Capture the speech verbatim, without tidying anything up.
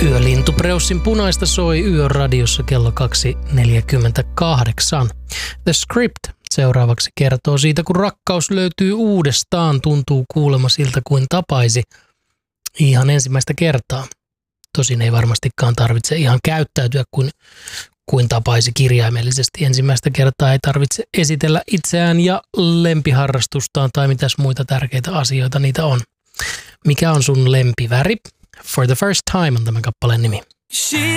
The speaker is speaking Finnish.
Yölintu Preussin punaista soi Yöradiossa kello kaksi neljäkymmentäkahdeksan. The Script seuraavaksi kertoo siitä, kun rakkaus löytyy uudestaan, tuntuu kuulemma siltä kuin tapaisi ihan ensimmäistä kertaa. Tosin ei varmastikaan tarvitse ihan käyttäytyä kuin, kuin tapaisi kirjaimellisesti. Ensimmäistä kertaa ei tarvitse esitellä itseään ja lempiharrastustaan tai mitäs muita tärkeitä asioita niitä on. Mikä on sun lempiväri? For the First Time on tämän kappaleen nimi.